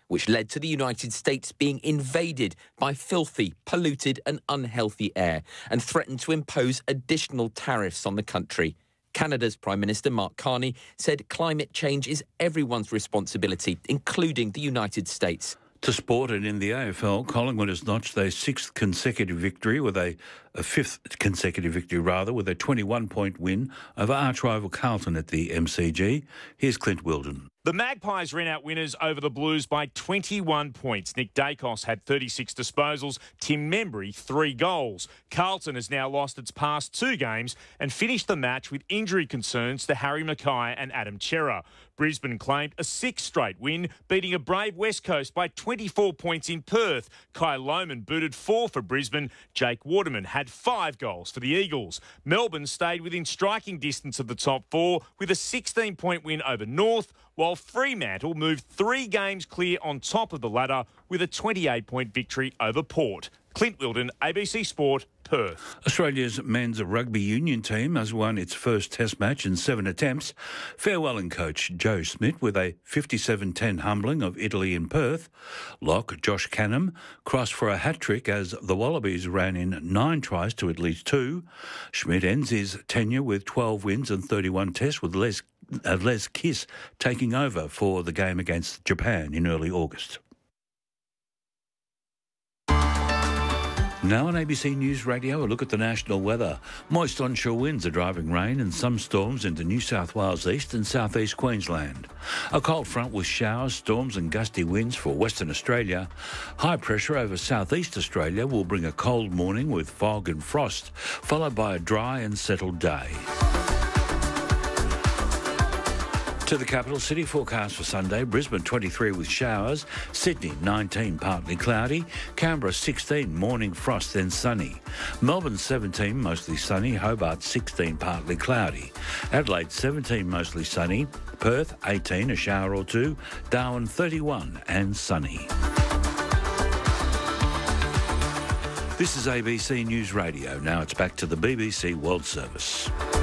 which led to the United States being invaded by filthy, polluted and unhealthy air and threatened to impose additional tariffs on the country. Canada's Prime Minister Mark Carney said climate change is everyone's responsibility, including the United States. To sport, and in the AFL, Collingwood has notched their fifth consecutive victory with a 21-point win over arch-rival Carlton at the MCG. Here's Clint Wilden. The Magpies ran out winners over the Blues by 21 points. Nick Dacos had 36 disposals, Tim Membry 3 goals. Carlton has now lost its past 2 games and finished the match with injury concerns to Harry Mackay and Adam Cerra. Brisbane claimed a 6th straight win, beating a brave West Coast by 24 points in Perth. Kai Lohmann booted 4 for Brisbane. Jake Waterman had 5 goals for the Eagles. Melbourne stayed within striking distance of the top 4 with a 16-point win over North, while Fremantle moved 3 games clear on top of the ladder with a 28-point victory over Port. Clint Wilden, ABC Sport, Perth. Australia's men's rugby union team has won its first test match in 7 attempts. Farewelling coach Joe Schmidt with a 57-10 humbling of Italy in Perth. Lock Josh Canham crossed for a hat-trick as the Wallabies ran in 9 tries to at least 2. Schmidt ends his tenure with 12 wins and 31 tests, with Les Kiss taking over for the game against Japan in early August. Now on ABC News Radio, a look at the national weather. Moist onshore winds are driving rain and some storms into New South Wales east and southeast Queensland. A cold front with showers, storms and gusty winds for Western Australia. High pressure over southeast Australia will bring a cold morning with fog and frost, followed by a dry and settled day. To the capital city, forecast for Sunday: Brisbane 23 with showers, Sydney 19 partly cloudy, Canberra 16 morning frost then sunny, Melbourne 17 mostly sunny, Hobart 16 partly cloudy, Adelaide 17 mostly sunny, Perth 18 a shower or 2, Darwin 31 and sunny. This is ABC News Radio. Now it's back to the BBC World Service.